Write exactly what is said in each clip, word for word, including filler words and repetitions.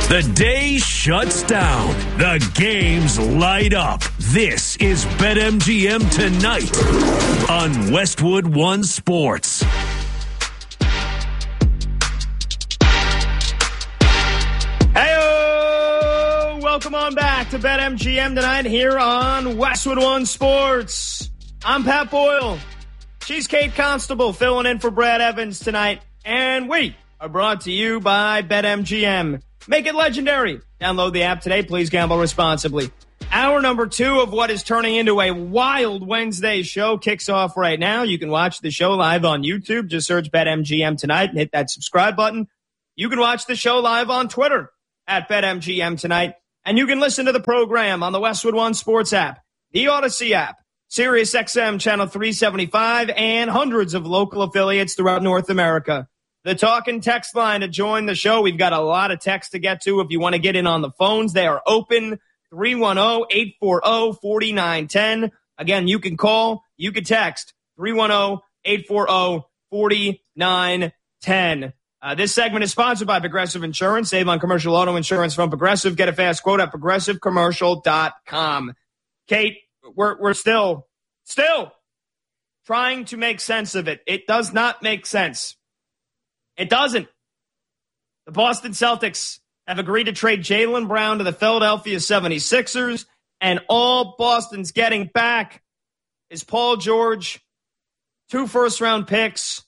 The day shuts down. The games light up. This is BetMGM Tonight on Westwood One Sports. Hey-o! Welcome on back to BetMGM Tonight here on Westwood One Sports. I'm Pat Boyle. She's Kate Constable filling in for Brad Evans tonight. And we are brought to you by BetMGM. Make it legendary. Download the app today. Please gamble responsibly. Hour number two of what is turning into a wild Wednesday show kicks off right now. You can watch the show live on YouTube. Just search BetMGM Tonight and hit that subscribe button. You can watch the show live on Twitter at BetMGM Tonight. And you can listen to the program on the Westwood One Sports app, the Odyssey app, Sirius X M Channel three seventy-five, and hundreds of local affiliates throughout North America. The talk and text line to join the show. We've got a lot of text to get to. If you want to get in on the phones, they are open. three one zero, eight four zero, four nine one zero. Again, you can call, you can text three one zero, eight four zero, four nine one zero. Uh, this segment is sponsored by Progressive Insurance. Save on commercial auto insurance from Progressive. Get a fast quote at progressive commercial dot com. Kate, we're we're still, still trying to make sense of it. It does not make sense. It doesn't. The Boston Celtics have agreed to trade Jaylen Brown to the Philadelphia seventy-sixers, and all Boston's getting back is Paul George, two first-round picks,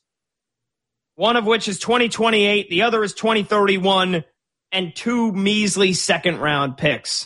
one of which is twenty twenty-eight, the other is twenty thirty-one, and two measly second-round picks.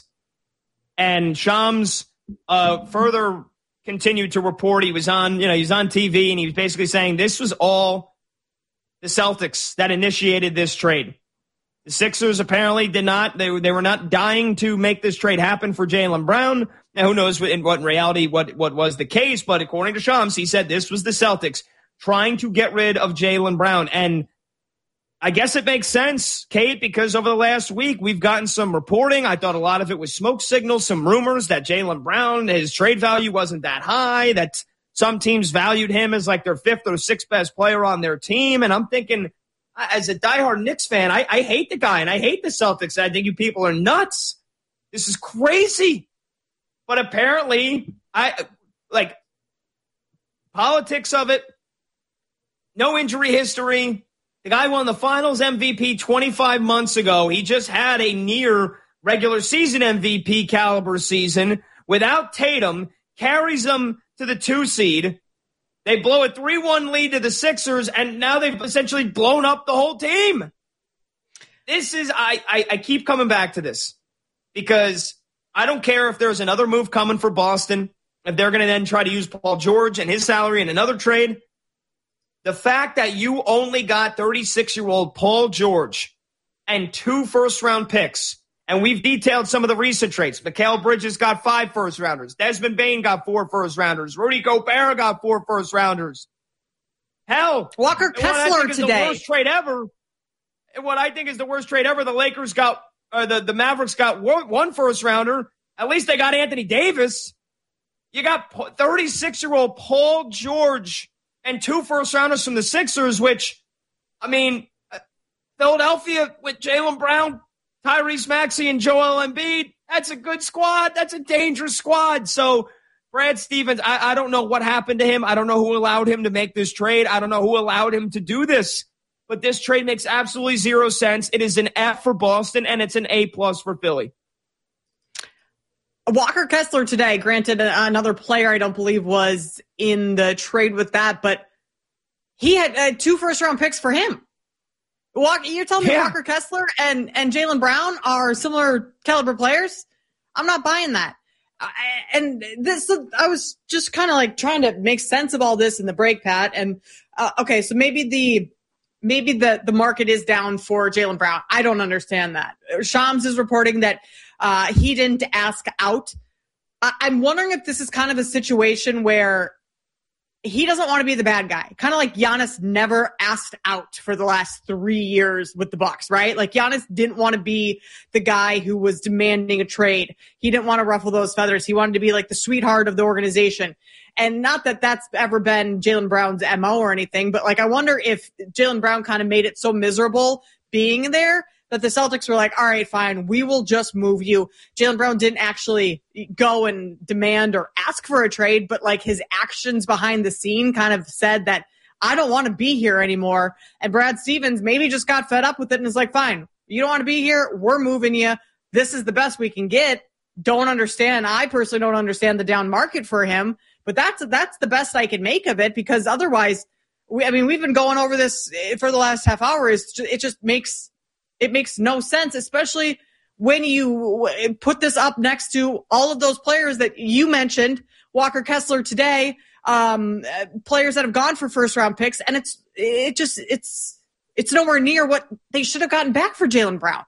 And Shams uh, further continued to report. He was on, you know, he was on T V, and he was basically saying this was all the Celtics that initiated this trade. The Sixers apparently did not. They, they were not dying to make this trade happen for Jaylen Brown. Now, who knows in what in reality what, what was the case, but according to Shams, he said this was the Celtics trying to get rid of Jaylen Brown. And I guess it makes sense, Kate, because over the last week, we've gotten some reporting. I thought a lot of it was smoke signals, some rumors that Jaylen Brown, his trade value wasn't that high, that some teams valued him as like their fifth or sixth best player on their team. And I'm thinking, as a diehard Knicks fan, I, I hate the guy and I hate the Celtics. I think you people are nuts. This is crazy. But apparently, I like politics of it. No injury history. The guy won the finals M V P twenty-five months ago. He just had a near regular season M V P caliber season without Tatum, carries them to the two seed. They blow a three one lead to the Sixers, and now they've essentially blown up the whole team. This is, I, I, I keep coming back to this because I don't care if there's another move coming for Boston, if they're going to then try to use Paul George and his salary in another trade. The fact that you only got thirty-six-year-old Paul George and two first-round picks, and we've detailed some of the recent trades. Mikal Bridges got five first-rounders. Desmond Bane got four first-rounders. Rudy Gobert got four first-rounders. Hell, Walker Kessler today. The worst trade ever. And what I think is the worst trade ever, the Lakers got, or the, the Mavericks got one first-rounder. At least they got Anthony Davis. You got thirty-six-year-old Paul George and two first-rounders from the Sixers, which, I mean, Philadelphia with Jaylen Brown, Tyrese Maxey, and Joel Embiid, that's a good squad. That's a dangerous squad. So, Brad Stevens, I, I don't know what happened to him. I don't know who allowed him to make this trade. I don't know who allowed him to do this. But this trade makes absolutely zero sense. It is an F for Boston, and it's an A plus for Philly. Walker Kessler today, granted another player I don't believe was in the trade with that, but he had uh, two first-round picks for him. Walker, you're telling me yeah. Walker Kessler and, and Jaylen Brown are similar caliber players? I'm not buying that. I, and this, I was just kind of like trying to make sense of all this in the break, Pat. And uh, okay, so maybe the maybe the the market is down for Jaylen Brown. I don't understand that. Shams is reporting that uh, he didn't ask out. I, I'm wondering if this is kind of a situation where he doesn't want to be the bad guy. Kind of like Giannis never asked out for the last three years with the Bucks, right? Like Giannis didn't want to be the guy who was demanding a trade. He didn't want to ruffle those feathers. He wanted to be like the sweetheart of the organization. And not that that's ever been Jaylen Brown's M O or anything, but like I wonder if Jaylen Brown kind of made it so miserable being there that the Celtics were like, all right, fine, we will just move you. Jaylen Brown didn't actually go and demand or ask for a trade, but like his actions behind the scene kind of said that I don't want to be here anymore. And Brad Stevens maybe just got fed up with it and is like, fine, you don't want to be here, we're moving you. This is the best we can get. Don't understand. I personally don't understand the down market for him, but that's that's the best I can make of it, because otherwise, we, I mean, we've been going over this for the last half hour. It's just, it just makes it makes no sense, especially when you put this up next to all of those players that you mentioned, Walker Kessler today, um, players that have gone for first round picks, and it's it just it's it's nowhere near what they should have gotten back for Jaylen Brown.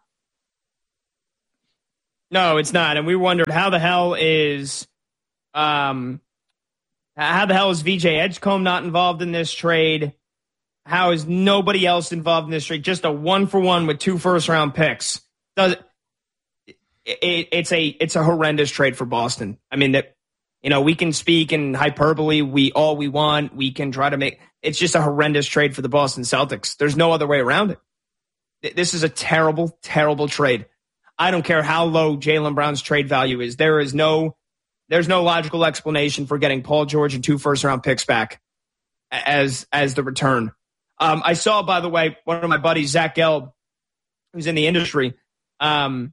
No, it's not. And we wondered how the hell is um, how the hell is V J Edgecombe not involved in this trade? How is nobody else involved in this trade? Just a one for one with two first round picks. Does it, it, it's a it's a horrendous trade for Boston. I mean, that you know, we can speak in hyperbole, we all we want, we can try to make it's just a horrendous trade for the Boston Celtics. There's no other way around it. This is a terrible, terrible trade. I don't care how low Jaylen Brown's trade value is. There is no, there's no logical explanation for getting Paul George and two first round picks back as, as the return. Um, I saw, by the way, one of my buddies, Zach Gelb, who's in the industry, um,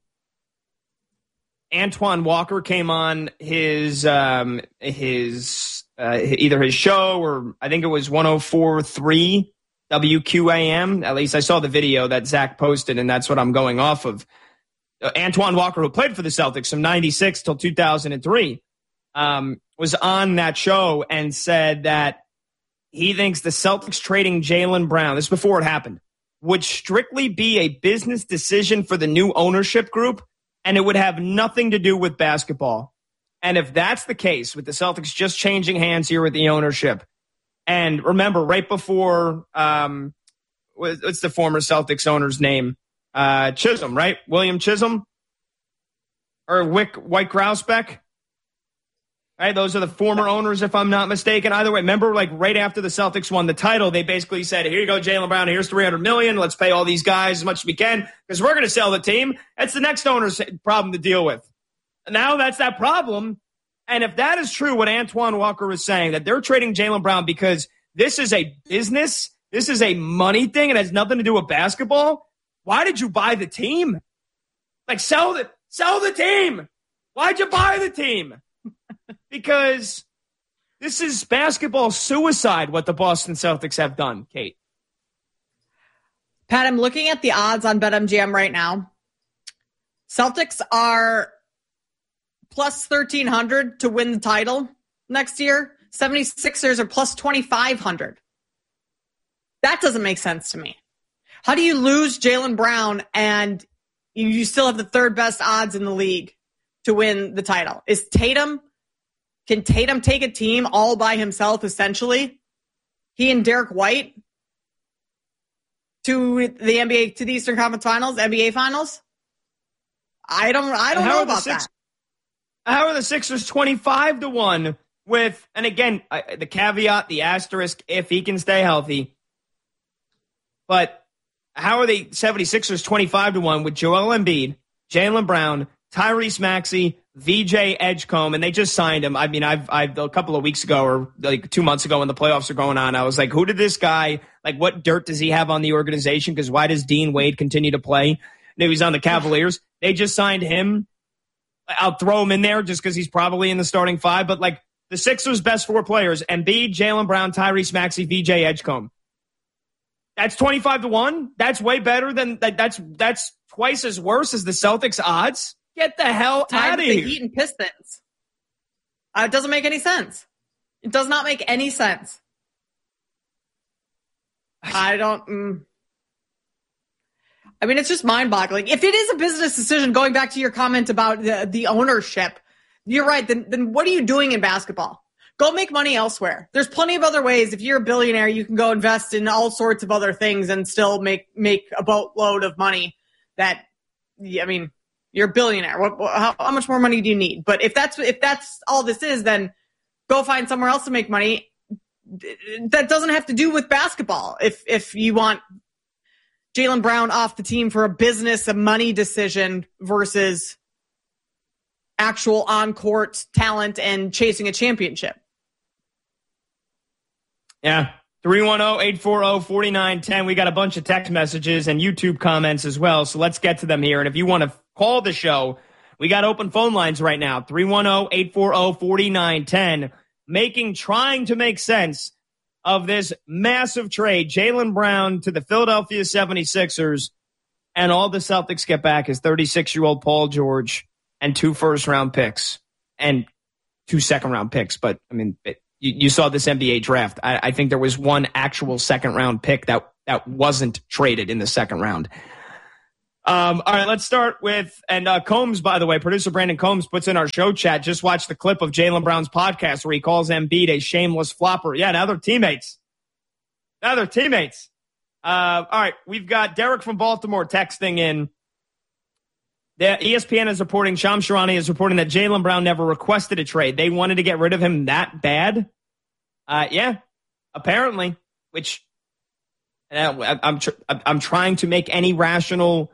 Antoine Walker came on his, um, his, uh, either his show or I think it was one oh four point three W Q A M. At least I saw the video that Zach posted, and that's what I'm going off of. Antoine Walker, who played for the Celtics from ninety-six till two thousand three, um, was on that show and said that he thinks the Celtics trading Jaylen Brown, this is before it happened, would strictly be a business decision for the new ownership group, and it would have nothing to do with basketball. And if that's the case, with the Celtics just changing hands here with the ownership, and remember, right before, um, what's the former Celtics owner's name? Uh, Chisholm, right? William Chisholm or Wick White Grousbeck. Right? Those are the former owners, if I'm not mistaken. Either way, remember, like right after the Celtics won the title, they basically said, here you go, Jaylen Brown, here's three hundred million dollars. Let's pay all these guys as much as we can because we're going to sell the team. That's the next owner's problem to deal with. Now that's that problem. And if that is true, what Antoine Walker was saying, that they're trading Jaylen Brown because this is a business, this is a money thing, it has nothing to do with basketball. Why did you buy the team? Like, sell the, sell the team. Why'd you buy the team? Because this is basketball suicide, what the Boston Celtics have done, Kate. Pat, I'm looking at the odds on BetMGM right now. Celtics are plus thirteen hundred to win the title next year. seventy-sixers are plus twenty-five hundred. That doesn't make sense to me. How do you lose Jaylen Brown and you still have the third best odds in the league to win the title? Is Tatum, can Tatum take a team all by himself, essentially? He and Derek White to the N B A, to the Eastern Conference Finals, N B A Finals? I don't, I don't know about that. How are the Sixers twenty-five to one with, and again, I, the caveat, the asterisk, if he can stay healthy, but how are they seventy-sixers twenty-five to one with Joel Embiid, Jaylen Brown, Tyrese Maxey, V J Edgecombe, and they just signed him. I mean, I've, I've a couple of weeks ago or like two months ago when the playoffs are going on, I was like, who did this guy, like what dirt does he have on the organization? Because why does Dean Wade continue to play? No, he's on the Cavaliers. They just signed him. I'll throw him in there just because he's probably in the starting five. But like the Sixers' best four players, Embiid, Jaylen Brown, Tyrese Maxey, V J Edgecombe. That's twenty-five to one. That's way better than that. That's that's twice as worse as the Celtics odds. Get the hell out of the here. Heat and Pistons. Uh, it doesn't make any sense. It does not make any sense. I don't. Mm. I mean, it's just mind-boggling. If it is a business decision, going back to your comment about the, the ownership, you're right. Then, then what are you doing in basketball? Go make money elsewhere. There's plenty of other ways. If you're a billionaire, you can go invest in all sorts of other things and still make make a boatload of money. That, I mean, you're a billionaire. What, how, how much more money do you need? But if that's if that's all this is, then go find somewhere else to make money. That doesn't have to do with basketball. If if you want Jaylen Brown off the team for a business, a money decision versus actual on-court talent and chasing a championship. Yeah. three one zero, eight four zero, four nine one zero. We got a bunch of text messages and YouTube comments as well, so let's get to them here. And if you want to call the show, we got open phone lines right now, three one zero, eight four zero, four nine one zero, making, trying to make sense of this massive trade, Jaylen Brown to the Philadelphia seventy-sixers, and all the Celtics get back is thirty-six-year-old Paul George and two first-round picks and two second-round picks. But, I mean, it, you, you saw this N B A draft. I, I think there was one actual second-round pick that, that wasn't traded in the second round. Um, all right, let's start with, and uh, Combs, by the way, producer Brandon Combs puts in our show chat, just watch the clip of Jaylen Brown's podcast where he calls Embiid a shameless flopper. Yeah, now they're teammates. Now they're teammates. Uh, all right, we've got Derek from Baltimore texting in. The E S P N is reporting, Shams Charania is reporting that Jaylen Brown never requested a trade. They wanted to get rid of him that bad? Uh, yeah, apparently, which uh, I'm, tr- I'm trying to make any rational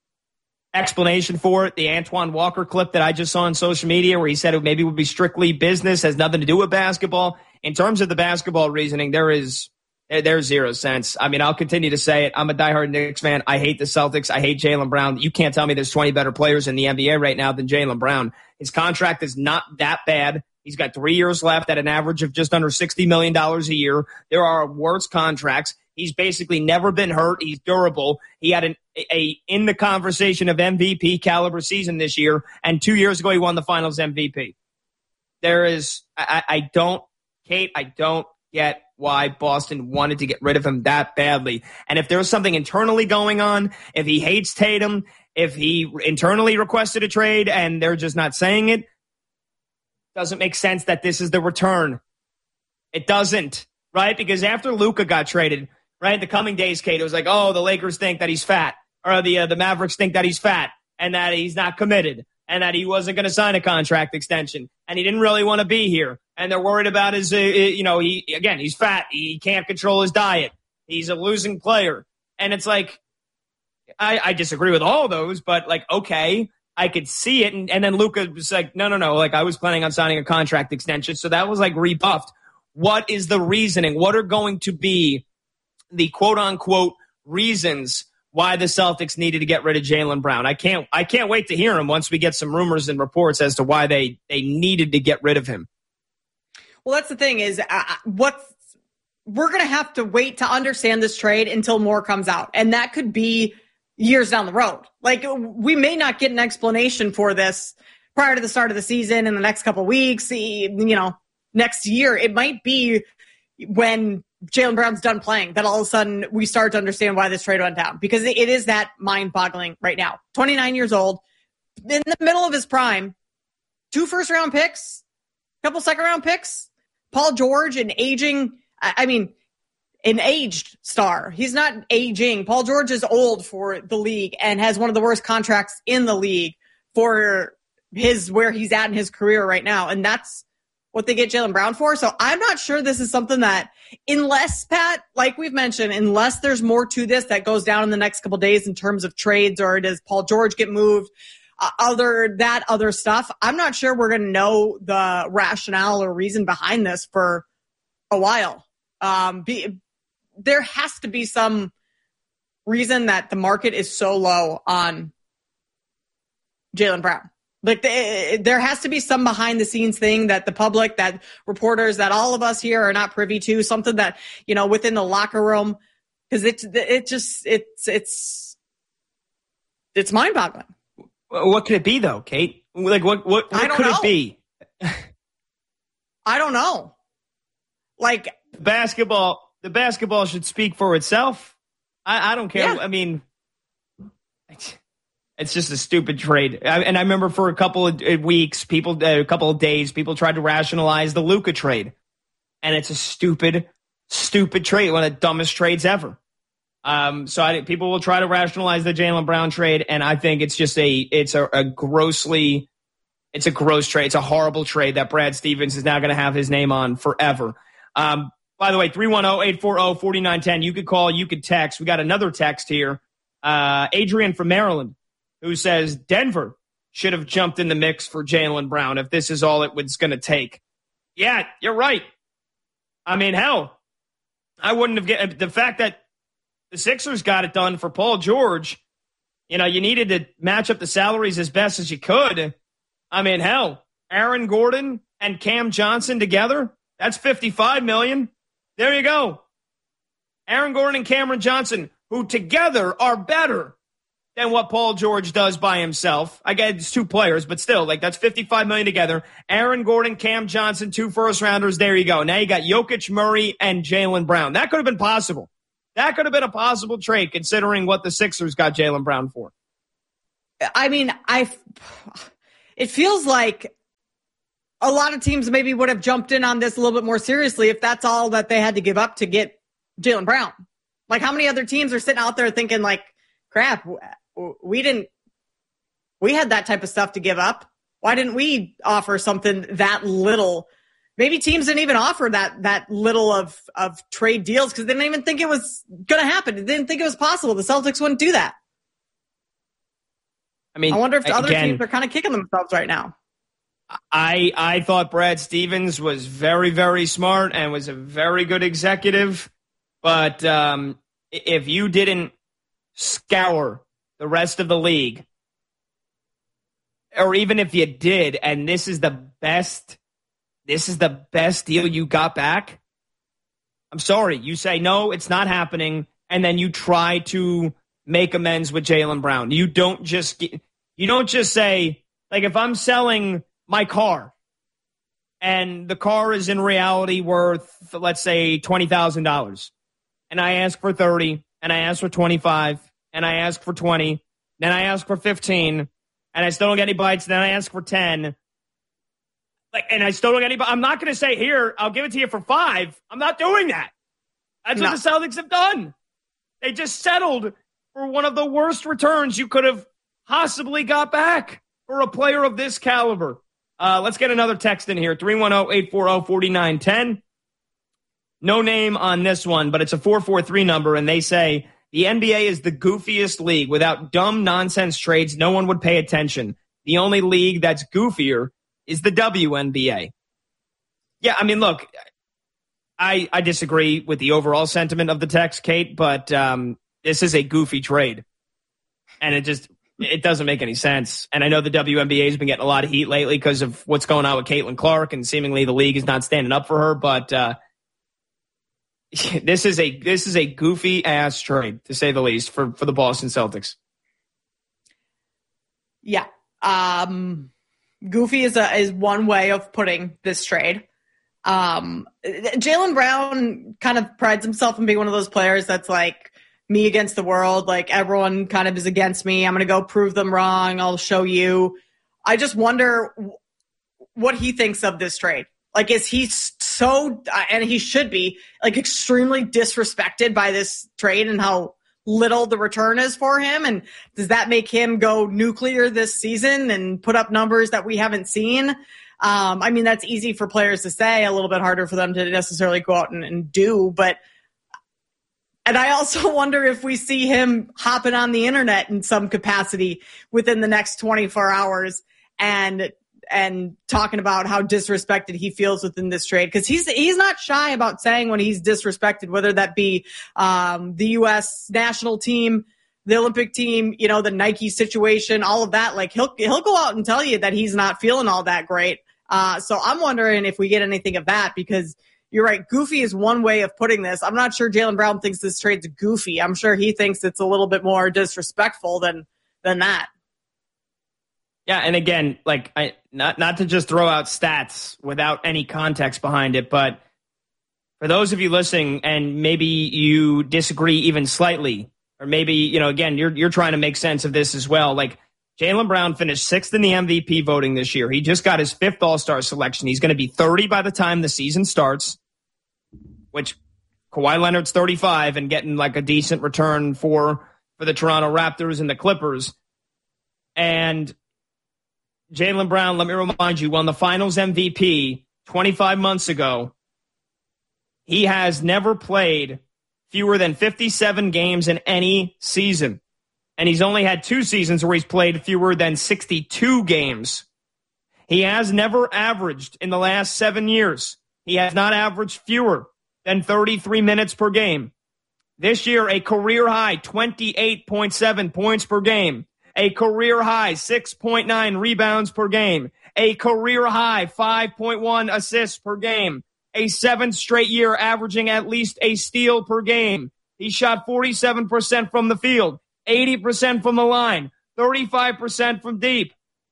explanation for it. The Antoine Walker clip that I just saw on social media where he said it maybe would be strictly business, has nothing to do with basketball. In terms of the basketball reasoning, there is there's zero sense. I mean, I'll continue to say it. I'm a diehard Knicks fan. I hate the Celtics. I hate Jaylen Brown. You can't tell me there's twenty better players in the N B A right now than Jaylen Brown. His contract is not that bad. He's got three years left at an average of just under sixty million dollars a year. There are worse contracts. He's basically never been hurt. He's durable. He had an, a in the conversation of M V P caliber season this year, and two years ago he won the Finals M V P. There is, I, I don't, Kate, I don't get why Boston wanted to get rid of him that badly. And if there's something internally going on, if he hates Tatum, if he internally requested a trade and they're just not saying it, doesn't make sense that this is the return. It doesn't, right? Because after Luka got traded, right, the coming days, Kate, it was like, oh, the Lakers think that he's fat, or the uh, the Mavericks think that he's fat, and that he's not committed, and that he wasn't going to sign a contract extension, and he didn't really want to be here, and they're worried about his, uh, you know, he again, he's fat, he can't control his diet, he's a losing player, and it's like, I, I disagree with all those, but like, okay, I could see it, and, and then Luka was like, no, no, no, like I was planning on signing a contract extension, so that was like rebuffed. What is the reasoning? What are going to be the quote-unquote reasons why the Celtics needed to get rid of Jaylen Brown? I can't I can't wait to hear them once we get some rumors and reports as to why they, they needed to get rid of him. Well, that's the thing is uh, what's we're going to have to wait to understand this trade until more comes out. And that could be years down the road. Like, we may not get an explanation for this prior to the start of the season in the next couple of weeks, you know, next year. It might be when Jaylen Brown's done playing that all of a sudden we start to understand why this trade went down, because it is that mind-boggling right now. twenty-nine years old, in the middle of his prime, two first-round picks, a couple second-round picks, Paul George, an aging, I mean, an aged star. He's not aging. Paul George is old for the league and has one of the worst contracts in the league for his where he's at in his career right now, and that's what they get Jaylen Brown for. So I'm not sure this is something that, unless, Pat, like we've mentioned, unless there's more to this that goes down in the next couple of days in terms of trades, or does Paul George get moved, uh, other that other stuff, I'm not sure we're going to know the rationale or reason behind this for a while. Um, be, there has to be some reason that the market is so low on Jaylen Brown. Like, the, there has to be some behind the scenes thing that the public, that reporters, that all of us here are not privy to, something that, you know, within the locker room, because it's, it just, it's, it's, it's mind boggling. What could it be though, Kate? Like, what, what, what could know. it be? I don't know. Like, basketball, the basketball should speak for itself. I, I don't care. Yeah. I mean, it's just a stupid trade. I, and I remember for a couple of weeks, people, uh, a couple of days, people tried to rationalize the Luka trade. And it's a stupid, stupid trade. One of the dumbest trades ever. Um, so I, people will try to rationalize the Jaylen Brown trade. And I think it's just a, it's a, a grossly, it's a gross trade. It's a horrible trade that Brad Stevens is now going to have his name on forever. Um, by the way, three one zero, eight four zero, four nine one zero. You could call, you could text. We got another text here Uh, Adrian from Maryland, who says Denver should have jumped in the mix for Jaylen Brown if this is all it was going to take. Yeah, you're right. I mean, hell, I wouldn't have get the fact that the Sixers got it done for Paul George. You know, you needed to match up the salaries as best as you could. I mean, hell, Aaron Gordon and Cam Johnson together, that's fifty-five million dollars. There you go. Aaron Gordon and Cameron Johnson, who together are better than what Paul George does by himself. I get it's two players, but still, like that's fifty-five million dollars together. Aaron Gordon, Cam Johnson, two first rounders. There you go. Now you got Jokic, Murray, and Jaylen Brown. That could have been possible. That could have been a possible trade considering what the Sixers got Jaylen Brown for. I mean, I, it feels like a lot of teams maybe would have jumped in on this a little bit more seriously if that's all that they had to give up to get Jaylen Brown. Like how many other teams are sitting out there thinking like, crap, we didn't, we had that type of stuff to give up. Why didn't we offer something that little? Maybe teams didn't even offer that that little of, of trade deals because they didn't even think it was going to happen. They didn't think it was possible. The Celtics wouldn't do that. I mean, I wonder if the again, other teams are kind of kicking themselves right now. I I thought Brad Stevens was very, very smart and was a very good executive. But um, if you didn't scour the rest of the league, or even if you did, and this is the best, this is the best deal you got back, I'm sorry. You say, no, it's not happening, and then you try to make amends with Jaylen Brown. You don't just get, you don't just say, like if I'm selling my car and the car is in reality worth, let's say, twenty thousand dollars, and I ask for thirty, and I ask for twenty-five, and I ask for twenty, then I ask for fifteen, and I still don't get any bites, then I ask for ten, like, and I still don't get any bites. I'm not going to say, here, I'll give it to you for five. I'm not doing that. That's no. what the Celtics have done. They just settled for one of the worst returns you could have possibly got back for a player of this caliber. Uh, let's get another text in here, three one zero, eight four zero, four nine one zero. No name on this one, but it's a four four three number, and they say the N B A is the goofiest league. Without dumb nonsense trades, no one would pay attention. The only league that's goofier is the W N B A. Yeah, I mean, look, I, I disagree with the overall sentiment of the text, Kate, but um, this is a goofy trade, and it just it doesn't make any sense. And I know the W N B A has been getting a lot of heat lately because of what's going on with Caitlin Clark, and seemingly the league is not standing up for her, but uh, This is a this is a goofy ass trade, to say the least, for, for the Boston Celtics. Yeah, um, goofy is a is one way of putting this trade. Um, Jaylen Brown kind of prides himself on being one of those players that's like me against the world. Like everyone kind of is against me. I'm going to go prove them wrong. I'll show you. I just wonder what he thinks of this trade. Like, is he so, and he should be, like, extremely disrespected by this trade and how little the return is for him? And does that make him go nuclear this season and put up numbers that we haven't seen? Um, I mean, that's easy for players to say, a little bit harder for them to necessarily go out and, and do. But, and I also wonder if we see him hopping on the internet in some capacity within the next twenty-four hours and and talking about how disrespected he feels within this trade. Because he's he's not shy about saying when he's disrespected, whether that be um, the U S national team, the Olympic team, you know, the Nike situation, all of that. Like, he'll he'll go out and tell you that he's not feeling all that great. Uh, so I'm wondering if we get anything of that, because you're right, goofy is one way of putting this. I'm not sure Jaylen Brown thinks this trade's goofy. I'm sure he thinks it's a little bit more disrespectful than than that. Yeah, and again, like, I not not to just throw out stats without any context behind it, but for those of you listening and maybe you disagree even slightly, or maybe, you know, again, you're you're trying to make sense of this as well. Like, Jaylen Brown finished sixth in the M V P voting this year. He just got his fifth All-Star selection. He's going to be thirty by the time the season starts, which Kawhi Leonard's thirty-five and getting like a decent return for for the Toronto Raptors and the Clippers. And Jaylen Brown, let me remind you, won the Finals M V P twenty-five months ago. He has never played fewer than fifty-seven games in any season. And he's only had two seasons where he's played fewer than sixty-two games. He has never averaged in the last seven years. He has not averaged fewer than thirty-three minutes per game. This year, a career high twenty-eight point seven points per game. A career high six point nine rebounds per game. A career high five point one assists per game. A seventh straight year averaging at least a steal per game. He shot forty-seven percent from the field, eighty percent from the line, thirty-five percent from deep.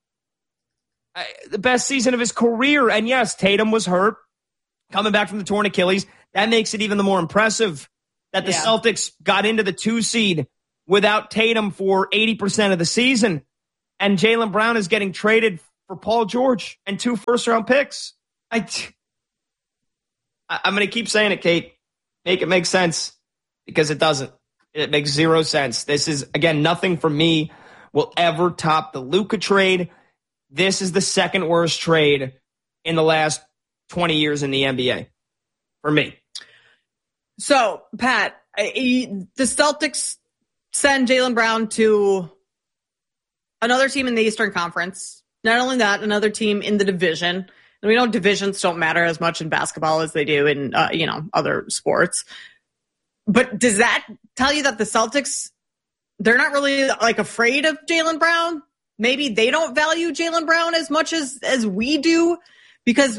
Uh, the best season of his career. And yes, Tatum was hurt, coming back from the torn Achilles. That makes it even the more impressive that the yeah. Celtics got into the two seed without Tatum for eighty percent of the season. And Jaylen Brown is getting traded for Paul George and two first-round picks. I, I'm going to keep saying it, Kate. Make it make sense, because it doesn't. It makes zero sense. This is, again, nothing for me will ever top the Luka trade. This is the second worst trade in the last twenty years in the N B A for me. So, Pat, the Celtics send Jaylen Brown to another team in the Eastern Conference. Not only that, another team in the division. And we know divisions don't matter as much in basketball as they do in, uh, you know, other sports. But does that tell you that the Celtics, they're not really like afraid of Jaylen Brown? Maybe they don't value Jaylen Brown as much as, as we do, because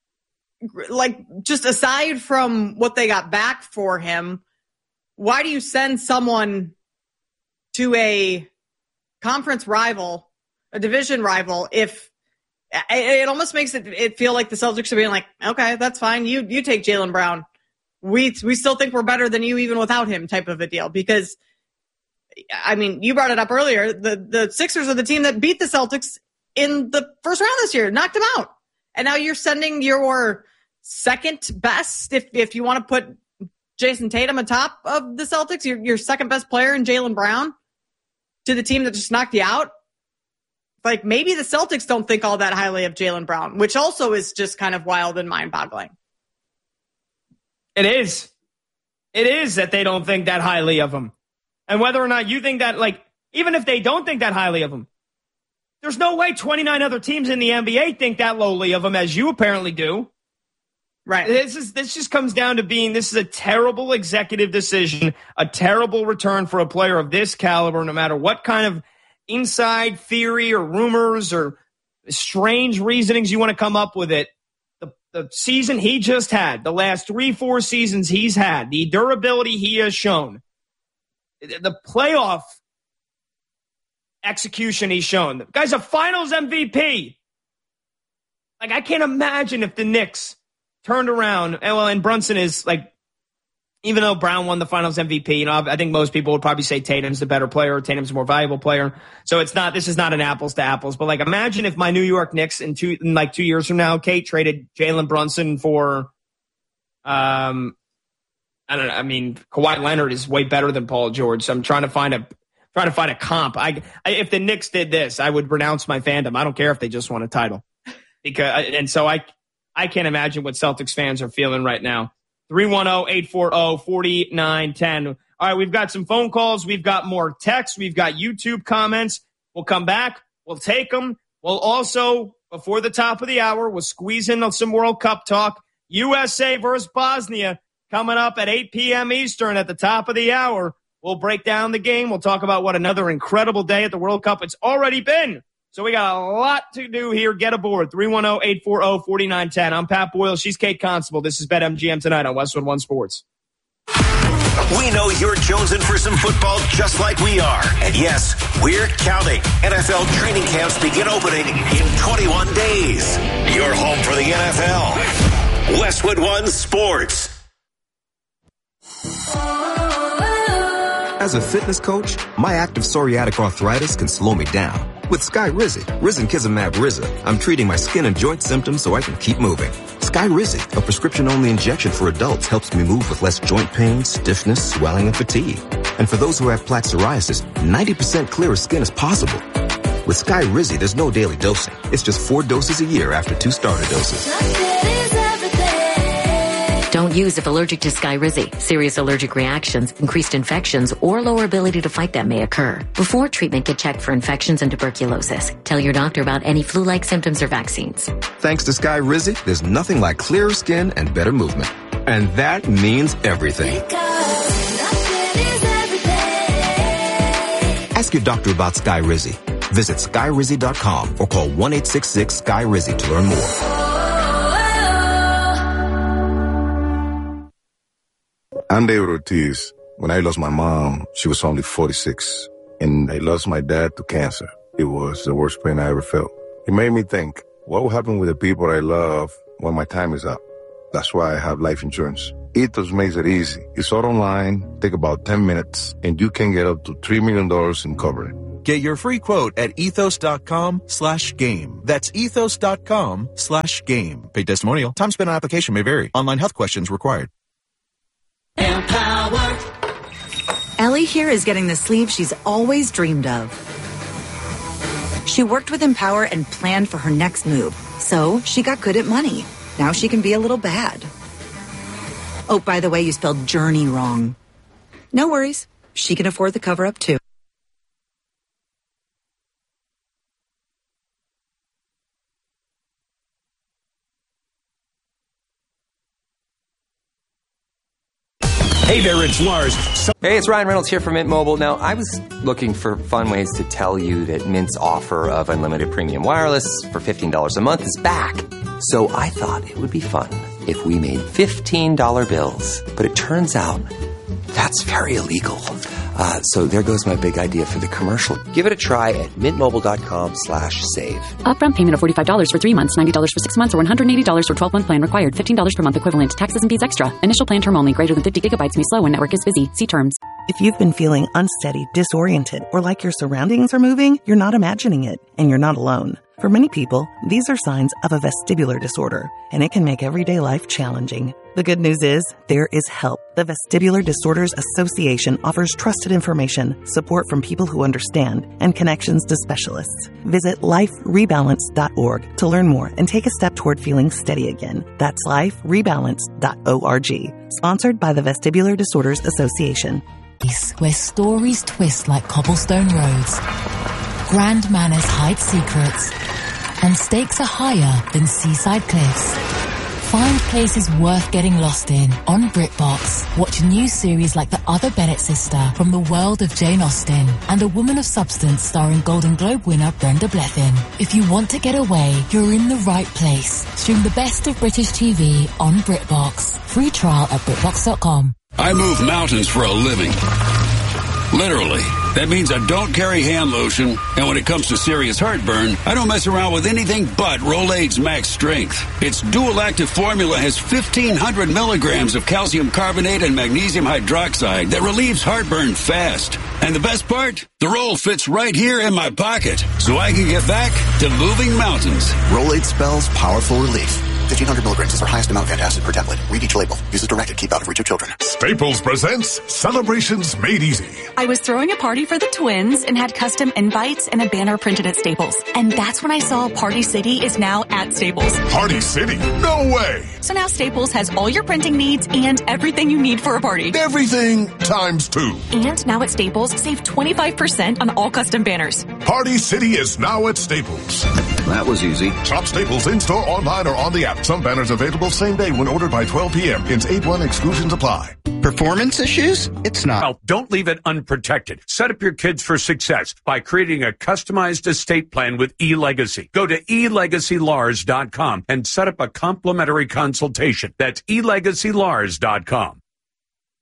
like just aside from what they got back for him, why do you send someone to a conference rival, a division rival, if it almost makes it, it feel like the Celtics are being like, okay, that's fine. You, you take Jaylen Brown. We, we still think we're better than you even without him type of a deal. Because I mean, you brought it up earlier. The, the Sixers are the team that beat the Celtics in the first round this year, knocked them out. And now you're sending your second best, if, if you want to put Jason Tatum atop of the Celtics, your, your second best player in Jaylen Brown, to the team that just knocked you out. Like, maybe the Celtics don't think all that highly of Jaylen Brown, which also is just kind of wild and mind-boggling. It is. It is that they don't think that highly of him. And whether or not you think that, like, even if they don't think that highly of him, there's no way twenty-nine other teams in the N B A think that lowly of him as you apparently do. Right. This is this just comes down to being, this is a terrible executive decision, a terrible return for a player of this caliber, no matter what kind of inside theory or rumors or strange reasonings you want to come up with it. The, the season he just had, the last three, four seasons he's had, the durability he has shown, the playoff execution he's shown. The guy's a finals M V P. Like, I can't imagine if the Knicks turned around, and well, and Brunson is like, even though Brown won the finals M V P, you know, I think most people would probably say Tatum's the better player, Tatum's a more valuable player. So it's not, this is not an apples to apples, but like, imagine if my New York Knicks in two, in like two years from now, Kate, traded Jalen Brunson for, um, I don't know. I mean, Kawhi Leonard is way better than Paul George. So I'm trying to find a, trying to find a comp. I, I if the Knicks did this, I would renounce my fandom. I don't care if they just won a title, because, and so I, I can't imagine what Celtics fans are feeling right now. three one zero, eight four zero, four nine one zero. All right, we've got some phone calls. We've got more texts. We've got YouTube comments. We'll come back. We'll take them. We'll also, before the top of the hour, we'll squeeze in some World Cup talk. U S A versus Bosnia coming up at eight p.m. Eastern at the top of the hour. We'll break down the game. We'll talk about what another incredible day at the World Cup it's already been. So we got a lot to do here. Get aboard. three one zero, eight four zero, four nine one zero. I'm Pat Boyle. She's Kate Constable. This is BetMGM tonight on Westwood One Sports. We know you're jonesing for some football just like we are. And yes, we're counting. N F L training camps begin opening in twenty-one days. You're home for the N F L. Westwood One Sports. As a fitness coach, my active psoriatic arthritis can slow me down. With Skyrizi, Risankizumab Riza, I'm treating my skin and joint symptoms so I can keep moving. Skyrizi, a prescription-only injection for adults, helps me move with less joint pain, stiffness, swelling, and fatigue. And for those who have plaque psoriasis, ninety percent clearer skin is possible. With Skyrizi, there's no daily dosing. It's just four doses a year after two starter doses. Don't use if allergic to Skyrizi. Serious allergic reactions, increased infections, or lower ability to fight them may occur. Before treatment, get checked for infections and tuberculosis. Tell your doctor about any flu-like symptoms or vaccines. Thanks to Skyrizi, there's nothing like clearer skin and better movement. And that means everything. Ask your doctor about Skyrizi. Visit Skyrizi dot com or call one eight six six Sky Rizzy to learn more. I'm David Ortiz. When I lost my mom, she was only forty-six. And I lost my dad to cancer. It was the worst pain I ever felt. It made me think, what will happen with the people I love when my time is up? That's why I have life insurance. Ethos makes it easy. It's all online, take about ten minutes, and you can get up to three million dollars in coverage. Get your free quote at ethos.com slash game. That's ethos.com slash game. Paid testimonial. Time spent on application may vary. Online health questions required. Empower. Ellie here is getting the sleeve she's always dreamed of. She worked with Empower and planned for her next move. So she got good at money. Now she can be a little bad. Oh, by the way, you spelled journey wrong. No worries. She can afford the cover-up too. Hey there, it's Lars. So- hey, it's Ryan Reynolds here from Mint Mobile. Now, I was looking for fun ways to tell you that Mint's offer of unlimited premium wireless for fifteen dollars a month is back. So I thought it would be fun if we made fifteen dollar bills. But it turns out that's very illegal. Uh, so there goes my big idea for the commercial. Give it a try at mintmobile.com slash save. Upfront payment of forty-five dollars for three months, ninety dollars for six months, or one hundred eighty dollars for twelve-month plan required. fifteen dollars per month equivalent. Taxes and fees extra. Initial plan term only. Greater than fifty gigabytes may slow when network is busy. See terms. If you've been feeling unsteady, disoriented, or like your surroundings are moving, you're not imagining it, and you're not alone. For many people, these are signs of a vestibular disorder, and it can make everyday life challenging. The good news is, there is help. The Vestibular Disorders Association offers trusted information, support from people who understand, and connections to specialists. Visit life rebalance dot org to learn more and take a step toward feeling steady again. That's life rebalance dot org. Sponsored by the Vestibular Disorders Association. Where stories twist like cobblestone roads, grand manners hide secrets, and stakes are higher than seaside cliffs. Find places worth getting lost in on BritBox. Watch a new series like The Other Bennett Sister from the world of Jane Austen and A Woman of Substance starring Golden Globe winner Brenda Blethyn. If you want to get away, you're in the right place. Stream the best of British T V on BritBox. Free trial at BritBox dot com. I move mountains for a living. Literally. That means I don't carry hand lotion, and when it comes to serious heartburn, I don't mess around with anything but Rolaids Max Strength. Its dual-active formula has fifteen hundred milligrams of calcium carbonate and magnesium hydroxide that relieves heartburn fast. And the best part? The roll fits right here in my pocket, so I can get back to moving mountains. Rolaids spells powerful relief. fifteen hundred milligrams is our highest amount of antacid per tablet. Read each label. Use as directed. Keep out of reach of children. Staples presents Celebrations Made Easy. I was throwing a party for the twins and had custom invites and a banner printed at Staples. And that's when I saw Party City is now at Staples. Party City? No way! So now Staples has all your printing needs and everything you need for a party. Everything times two. And now at Staples, save twenty-five percent on all custom banners. Party City is now at Staples. That was easy. Shop Staples in-store, online, or on the app. Some banners available same day when ordered by twelve p.m. Hence eight one exclusions apply. Performance issues? It's not. Well, don't leave it unprotected. Set up your kids for success by creating a customized estate plan with eLegacy. Go to e legacy lars dot com and set up a complimentary consultation. That's e legacy lars dot com.